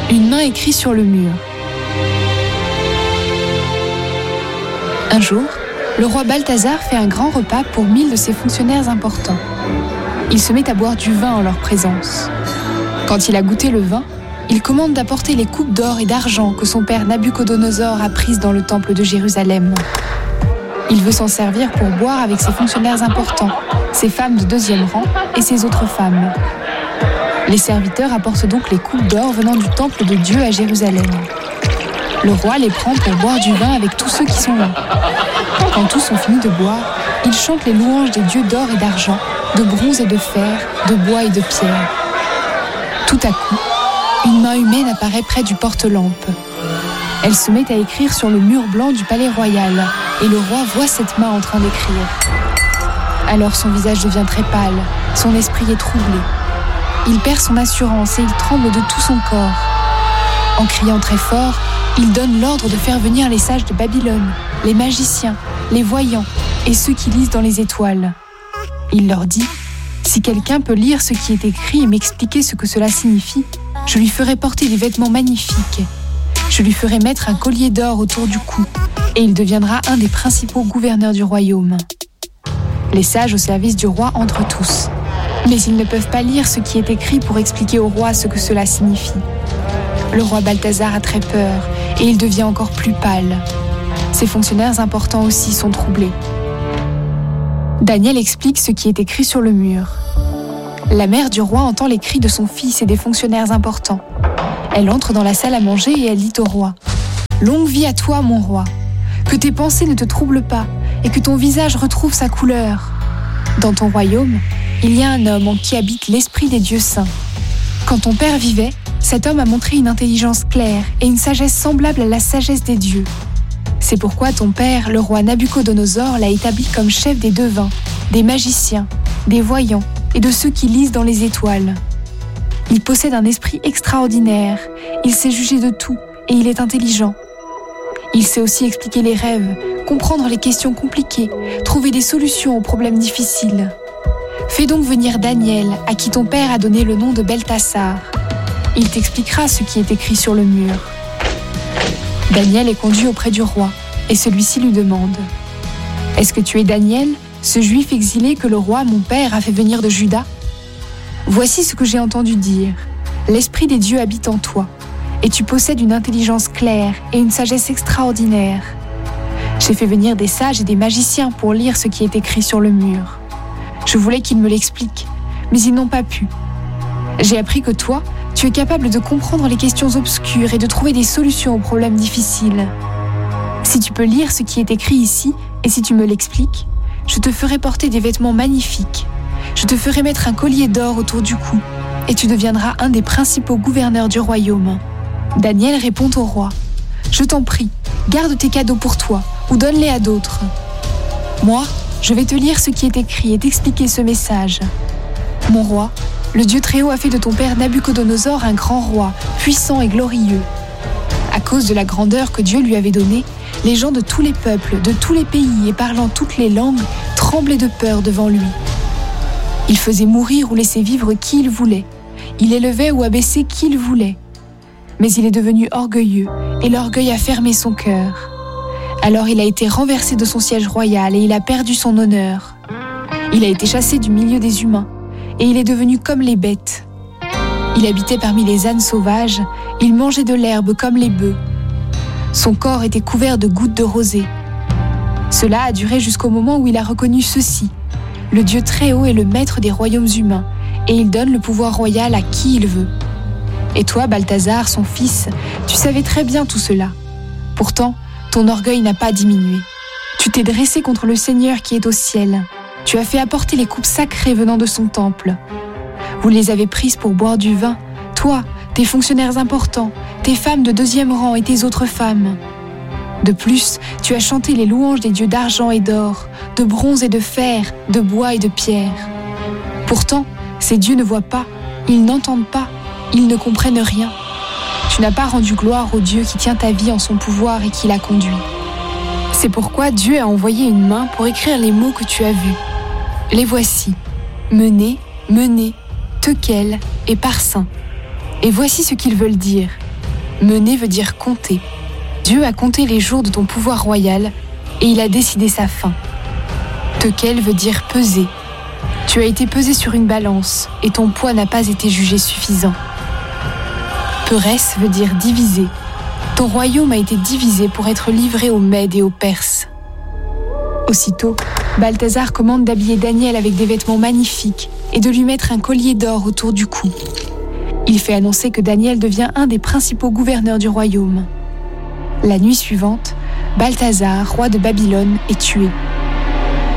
Une main écrit sur le mur. Un jour, le roi Balthazar fait un grand repas pour 1000 de ses fonctionnaires importants. Il se met à boire du vin en leur présence. Quand il a goûté le vin, il commande d'apporter les coupes d'or et d'argent que son père Nabuchodonosor a prises dans le temple de Jérusalem. Il veut s'en servir pour boire avec ses fonctionnaires importants, ses femmes de deuxième rang et ses autres femmes. Les serviteurs apportent donc les coupes d'or venant du temple de Dieu à Jérusalem. Le roi les prend pour boire du vin avec tous ceux qui sont là. Quand tous ont fini de boire, il chante les louanges des dieux d'or et d'argent, de bronze et de fer, de bois et de pierre. Tout à coup, une main humaine apparaît près du porte-lampe. Elle se met à écrire sur le mur blanc du palais royal, et le roi voit cette main en train d'écrire. Alors son visage devient très pâle, son esprit est troublé. Il perd son assurance et il tremble de tout son corps. En criant très fort, il donne l'ordre de faire venir les sages de Babylone, les magiciens, les voyants et ceux qui lisent dans les étoiles. Il leur dit « Si quelqu'un peut lire ce qui est écrit et m'expliquer ce que cela signifie, je lui ferai porter des vêtements magnifiques. Je lui ferai mettre un collier d'or autour du cou et il deviendra un des principaux gouverneurs du royaume. » Les sages au service du roi entrent tous. Mais ils ne peuvent pas lire ce qui est écrit pour expliquer au roi ce que cela signifie. Le roi Balthazar a très peur et il devient encore plus pâle. Ses fonctionnaires importants aussi sont troublés. Daniel explique ce qui est écrit sur le mur. La mère du roi entend les cris de son fils et des fonctionnaires importants. Elle entre dans la salle à manger et elle dit au roi « Longue vie à toi, mon roi. Que tes pensées ne te troublent pas et que ton visage retrouve sa couleur. Dans ton royaume, il y a un homme en qui habite l'esprit des dieux saints. Quand ton père vivait, cet homme a montré une intelligence claire et une sagesse semblable à la sagesse des dieux. C'est pourquoi ton père, le roi Nabuchodonosor, l'a établi comme chef des devins, des magiciens, des voyants et de ceux qui lisent dans les étoiles. Il possède un esprit extraordinaire, il sait juger de tout et il est intelligent. Il sait aussi expliquer les rêves, comprendre les questions compliquées, trouver des solutions aux problèmes difficiles. Fais donc venir Daniel, à qui ton père a donné le nom de Belthassar. Il t'expliquera ce qui est écrit sur le mur. Daniel est conduit auprès du roi, et celui-ci lui demande « Est-ce que tu es Daniel, ce juif exilé que le roi, mon père, a fait venir de Juda ? Voici ce que j'ai entendu dire. L'esprit des dieux habite en toi, et tu possèdes une intelligence claire et une sagesse extraordinaire. J'ai fait venir des sages et des magiciens pour lire ce qui est écrit sur le mur. Je voulais qu'ils me l'expliquent, mais ils n'ont pas pu. J'ai appris que toi, tu es capable de comprendre les questions obscures et de trouver des solutions aux problèmes difficiles. Si tu peux lire ce qui est écrit ici, et si tu me l'expliques, je te ferai porter des vêtements magnifiques. Je te ferai mettre un collier d'or autour du cou, et tu deviendras un des principaux gouverneurs du royaume. » Daniel répond au roi « Je t'en prie, garde tes cadeaux pour toi, ou donne-les à d'autres. Moi, je vais te lire ce qui est écrit et t'expliquer ce message. Mon roi, le Dieu Très-Haut a fait de ton père Nabuchodonosor un grand roi, puissant et glorieux. À cause de la grandeur que Dieu lui avait donnée, les gens de tous les peuples, de tous les pays et parlant toutes les langues tremblaient de peur devant lui. Il faisait mourir ou laisser vivre qui il voulait. Il élevait ou abaissait qui il voulait. Mais il est devenu orgueilleux et l'orgueil a fermé son cœur. Alors il a été renversé de son siège royal et il a perdu son honneur. Il a été chassé du milieu des humains et il est devenu comme les bêtes. Il habitait parmi les ânes sauvages, il mangeait de l'herbe comme les bœufs. Son corps était couvert de gouttes de rosée. Cela a duré jusqu'au moment où il a reconnu ceci. Le Dieu Très-Haut est le maître des royaumes humains et il donne le pouvoir royal à qui il veut. Et toi, Balthazar, son fils, tu savais très bien tout cela. Pourtant, ton orgueil n'a pas diminué. Tu t'es dressé contre le Seigneur qui est au ciel. Tu as fait apporter les coupes sacrées venant de son temple. Vous les avez prises pour boire du vin, toi, tes fonctionnaires importants, tes femmes de deuxième rang et tes autres femmes. De plus, tu as chanté les louanges des dieux d'argent et d'or, de bronze et de fer, de bois et de pierre. Pourtant, ces dieux ne voient pas, ils n'entendent pas, ils ne comprennent rien. Tu n'as pas rendu gloire au Dieu qui tient ta vie en son pouvoir et qui l'a conduit. C'est pourquoi Dieu a envoyé une main pour écrire les mots que tu as vus. Les voici, Mené, Mené, Tekel et Parsin. Et voici ce qu'ils veulent dire. Mener veut dire compter. Dieu a compté les jours de ton pouvoir royal et il a décidé sa fin. Tekel veut dire peser. Tu as été pesé sur une balance et ton poids n'a pas été jugé suffisant. Perès veut dire diviser. Ton royaume a été divisé pour être livré aux Mèdes et aux Perses. Aussitôt, Balthazar commande d'habiller Daniel avec des vêtements magnifiques et de lui mettre un collier d'or autour du cou. Il fait annoncer que Daniel devient un des principaux gouverneurs du royaume. La nuit suivante, Balthazar, roi de Babylone, est tué.